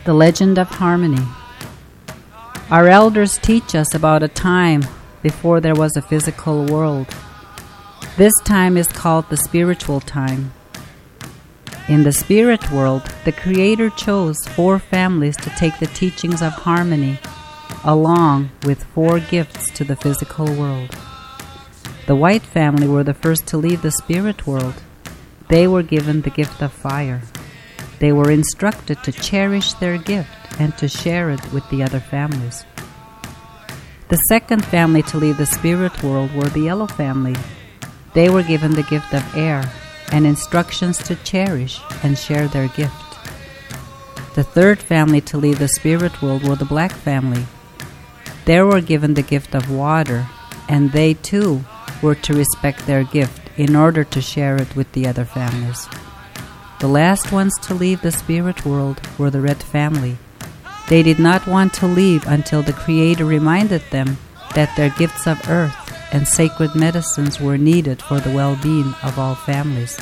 The Legend of Harmony. Our elders teach us about a time before there was a physical world. This time is called the spiritual time. In the spirit world, the Creator chose 4 families to take the teachings of harmony along with 4 gifts to the physical world. The white family were the first to leave the spirit world. They were given the gift of fire. They were instructed to cherish their gift and to share it with the other families. The second family to leave the spirit world were the yellow family. They were given the gift of air and instructions to cherish and share their gift. The third family to leave the spirit world were the black family. They were given the gift of water, and they too were to respect their gift in order to share it with the other families. The last ones to leave the spirit world were the red family. They did not want to leave until the Creator reminded them that their gifts of earth and sacred medicines were needed for the well-being of all families.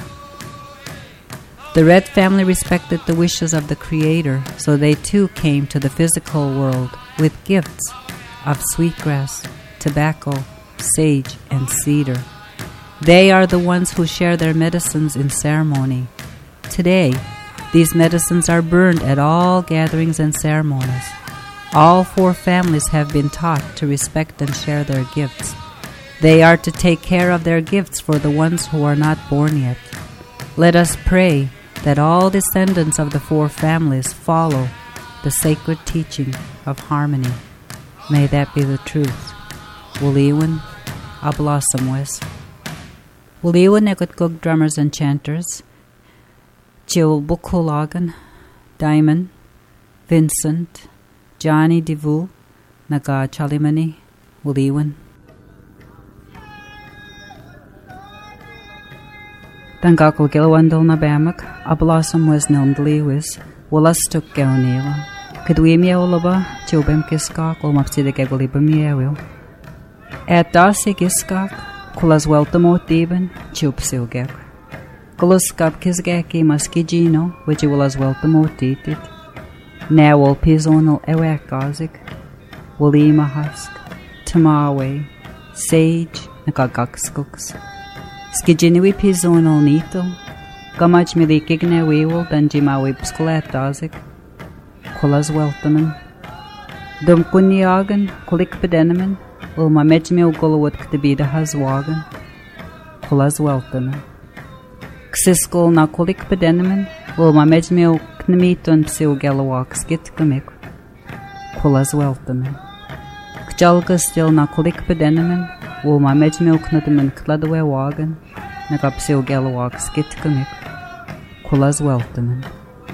The red family respected the wishes of the Creator, so they too came to the physical world with gifts of sweetgrass, tobacco, sage, and cedar. They are the ones who share their medicines in ceremony. Today, these medicines are burned at all gatherings and ceremonies. All 4 families have been taught to respect and share their gifts. They are to take care of their gifts for the ones who are not born yet. Let us pray that all descendants of the 4 families follow the sacred teaching of harmony. May that be the truth. Wuliwan, Ablossom Wes. Wuliwan Egutgug drummers and chanters. Jill Bukulagan, Diamond, Vincent, Johnny Divu, Naga Chalimani, Wuliwan. Dangakul Gilwandal Nabamak, Ablossom was Nilmdliwis, Wulastuk Gaunila, Kadwimia Ulaba, Chobem Kiskak, Ulmapsi the Gagolibamiawil. At Darcy Giskak, Kulas Weltamot Deben, Chupsilgak. Kuluskap Kisgaki Maskijino, which will as well the motitit. Now will Pizonal Ewakazik, Wulima Husk, Tamawe, Sage, Nagagakskuks. Skijinui Pizonal Nito, Gamach Milikigna Wewel, Danjimawe Pskolatazik, Kulas Weltaman. Dumkunyagan, Kulik Pedenaman, Ulma Mejmil Gulawut to be the Hazwagan, Kulas Weltaman. Xiskol na kolik pedenemen, Ulma Mejmil Knemitun Psil Galawak Skitkamik, Kulas Weltaman. Kjalga still na kolik pedenemen, Ulma Mejmil Knudemen Kladwe Wagan, Nagapsil Galawak Skitkamik, Kulas Weltaman.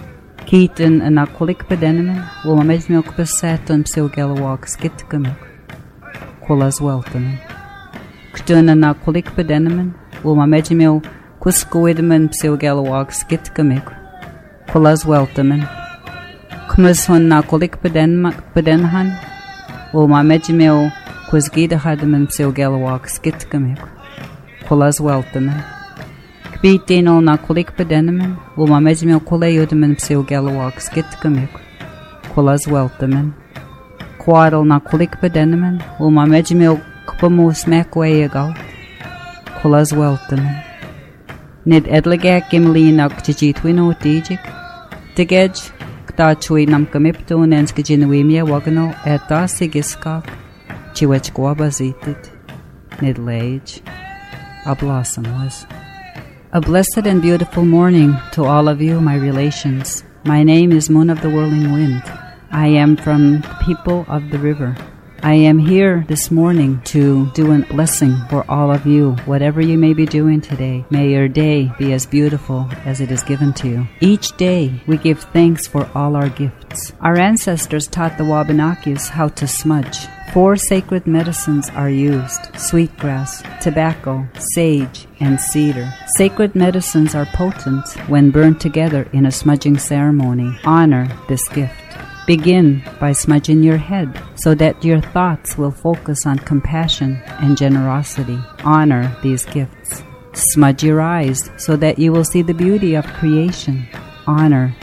Keaton and na kolik pedenemen, Ulma Mejmil Kpesatun Psil Galawak Skitkamik, Kulas Weltaman. Ktun na kolik pedenemen, Ulma Mejmil Kuskoidman Psilgalawak Skitkamik, Kulas Weltaman. Kmushun na kolik pedenhan, Ulma Mejmil Kusgida Hadaman Psilgalawak Skitkamik, Kulas Weltaman. Kbitinol na kolik pedenaman, Ulma Mejmil Kulayudaman Psilgalawak Skitkamik, Kulas Weltaman. Quadal na kolik pedenaman, Ulma Mejmil Kupamus Makwayagal, Kulas Weltaman. Nid edlegak gimlinak tijitwino tijik, tigej, ktachui nam kamiptun en skijinwimia wagano eta sigiskak, chiwech guabazitit, nid lage, a blossom was. A blessed and beautiful morning to all of you, my relations. My name is Moon of the Whirling Wind. I am from the people of the river. I am here this morning to do a blessing for all of you, whatever you may be doing today. May your day be as beautiful as it is given to you. Each day we give thanks for all our gifts. Our ancestors taught the Wabanakis how to smudge. 4 sacred medicines are used: sweetgrass, tobacco, sage, and cedar. Sacred medicines are potent when burned together in a smudging ceremony. Honor this gift. Begin by smudging your head so that your thoughts will focus on compassion and generosity. Honor these gifts. Smudge your eyes so that you will see the beauty of creation. Honor